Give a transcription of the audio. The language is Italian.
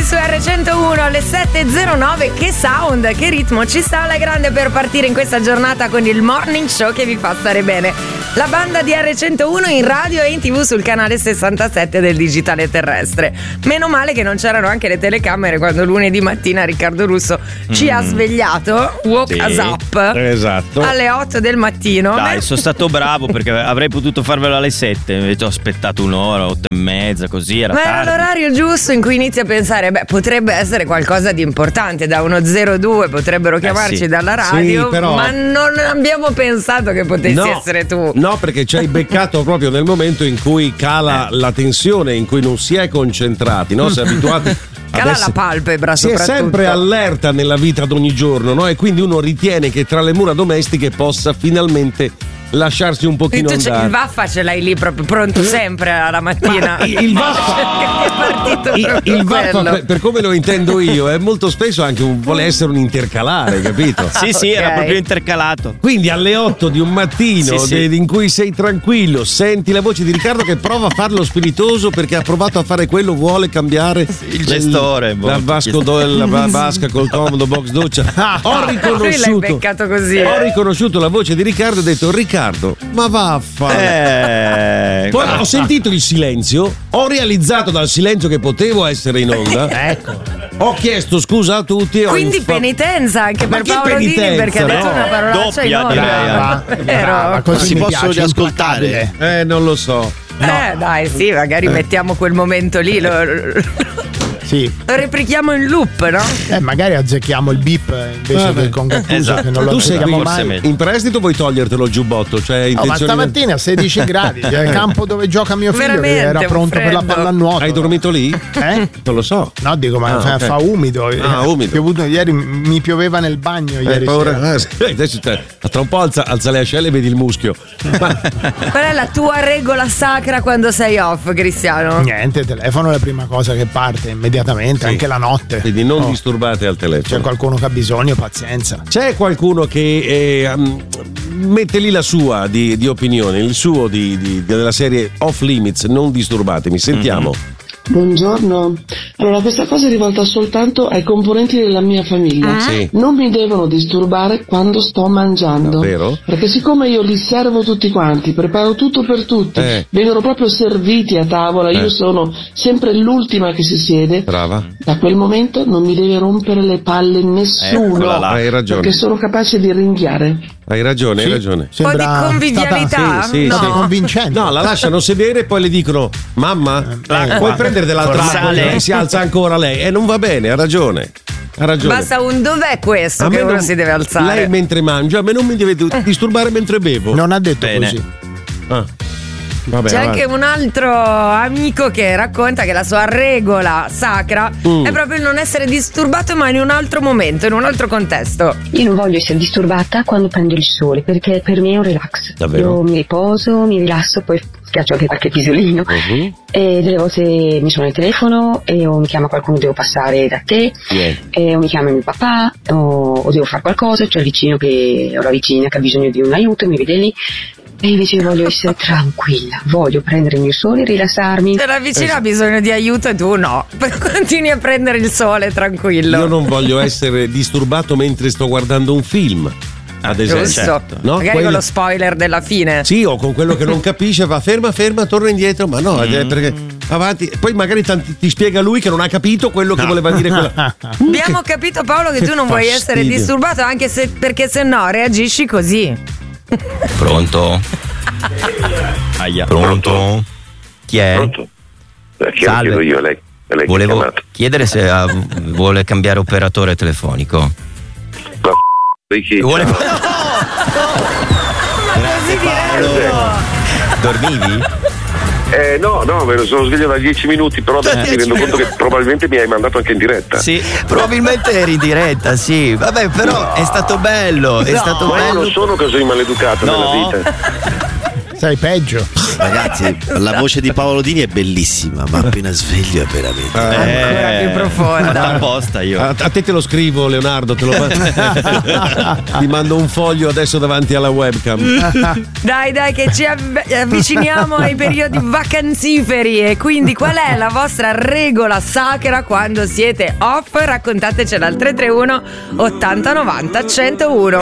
su R101 alle 7.09. Che sound, che ritmo ci sta alla grande per partire in questa giornata con il morning show che vi fa stare bene. La banda di R101 in radio e in TV sul canale 67 del digitale terrestre. Meno male che non c'erano anche le telecamere quando lunedì mattina Riccardo Russo ci ha svegliato, woke us up, esatto, alle 8 del mattino. Dai, sono stato bravo perché avrei potuto farvelo alle 7, invece ho aspettato un'ora, 8:30, così era Ma tardi. era l'orario giusto in cui inizi a pensare, potrebbe essere qualcosa di importante, da uno 02 potrebbero chiamarci sì. dalla radio, Sì, però... ma non abbiamo pensato che potessi essere tu. No, perché ci hai beccato proprio nel momento in cui cala la tensione, in cui non si è concentrati, no? Si è abituati. Cala la palpebra, si soprattutto. è sempre allerta nella vita d'ogni giorno, no? E quindi uno ritiene che tra le mura domestiche possa finalmente lasciarsi un pochino andare. Il vaffa ce l'hai lì proprio pronto sempre alla mattina. Il vaffa è partito il vaffa, per come lo intendo io, è molto spesso anche vuole essere un intercalare, capito? Sì, Okay. era proprio intercalato. Quindi alle 8 di un mattino Sì. in cui sei tranquillo, senti la voce di Riccardo che prova a farlo spiritoso perché ha provato a fare quello, vuole cambiare il gestore, la vasca col comodo box doccia. Ho Lui l'hai beccato così. Ho riconosciuto la voce di Riccardo e ho detto: Riccardo, ma vaffa. Poi ho sentito il silenzio, ho realizzato dal silenzio che potevo essere in onda. Ecco. Ho chiesto scusa a tutti. Quindi penitenza anche per Paolo Dini, perché ha detto una parolaccia in onda. Brava, così si mi possono piace, riascoltare. Non lo so. Dai, sì, magari mettiamo quel momento lì, lo Sì. replichiamo in loop, no? Magari azzecchiamo il beep invece del con Gattuso, Esatto. che non lo Tu sei azzecchiamo forse mai. meglio. in prestito, vuoi togliertelo il giubbotto? Cioè, Ma stamattina a 16 gradi, il campo dove gioca mio figlio, che Veramente, era un pronto per la freddo. pallanuoto. Hai dormito lì? Non lo so. No, dico, ma ok. fa umido. Umido. Ieri mi pioveva nel bagno. Ieri Paura. sera. Adesso tra un po' alza le ascelle e vedi il muschio. Qual è la tua regola sacra quando sei off, Cristiano? Niente, telefono è la prima cosa che parte immediatamente, anche la notte. Quindi non disturbate al telefono. C'è qualcuno che ha bisogno, pazienza. C'è qualcuno che mette lì la sua di opinione, il suo della serie Off Limits, non disturbatemi. Sentiamo. Buongiorno. Allora, questa cosa è rivolta soltanto ai componenti della mia famiglia. Sì. Non mi devono disturbare quando sto mangiando. Davvero? Perché siccome io li servo tutti quanti, preparo tutto per tutti, vengono proprio serviti a tavola, io sono sempre l'ultima che si siede. Brava. Da quel momento non mi deve rompere le palle nessuno. Eccola là. Hai ragione. Perché sono capace di ringhiare. Hai ragione, hai ragione. Un po' di convivialità? Sì, no. State convincendo. No, la lasciano sedere e poi le dicono: mamma, puoi prendere dell'altra Sale. acqua? Si alza ancora lei. Non va bene, ha ragione. Ha ragione. Basta un dov'è questo A che me uno non- si deve alzare. Lei mentre mangia, a me non mi deve disturbare mentre bevo. Non ha detto Bene. così. Ah. Vabbè, C'è avanti. anche un altro amico che racconta che la sua regola sacra è proprio il non essere disturbato, ma in un altro momento, in un altro contesto. Io non voglio essere disturbata quando prendo il sole, perché per me è un relax. Davvero? Io mi riposo, mi rilasso, poi schiaccio anche qualche pisolino. E delle volte mi suona il telefono o mi chiama qualcuno, devo passare da te, o mi chiama mio papà o devo fare qualcosa, c'è il vicino o la vicina che ha bisogno di un aiuto e mi vede lì. E invece io voglio essere tranquilla, voglio prendere il mio sole e rilassarmi. Se la vicina ha bisogno di aiuto e tu no, continui a prendere il sole tranquillo. Io non voglio essere disturbato mentre sto guardando un film. Ad esempio, Giusto. No? Magari Quello- con lo spoiler della fine. Sì, o con quello che non capisce, va ferma, torna indietro, ma no, perché avanti. Poi magari ti spiega lui che non ha capito quello che voleva dire quella. Abbiamo capito, Paolo, che tu non vuoi essere fastidio. disturbato, anche se perché se no reagisci così. Pronto? Aia. Pronto? Chi è? Pronto? Perché lo Salve. chiedo io, lei che ha Volevo chiamato. chiedere se vuole cambiare operatore telefonico. Di chi? Volevo... Ma così diretto. Dormivi? No, me ne sono svegliato da 10 minuti, però adesso mi rendo conto che probabilmente mi hai mandato anche in diretta. Sì, probabilmente eri in diretta, sì. Vabbè, però è stato bello, è stato Ma io bello. non sono così maleducato No. nella vita. Sei peggio. Ragazzi, la voce di Paolo Dini è bellissima, ma appena sveglio è veramente ancora più profonda. Apposta io. A te te lo scrivo, Leonardo, te lo ti mando un foglio adesso davanti alla webcam. Dai che ci avviciniamo ai periodi vacanziferi, e quindi qual è la vostra regola sacra quando siete off? Raccontatecela al 331 80 90 101.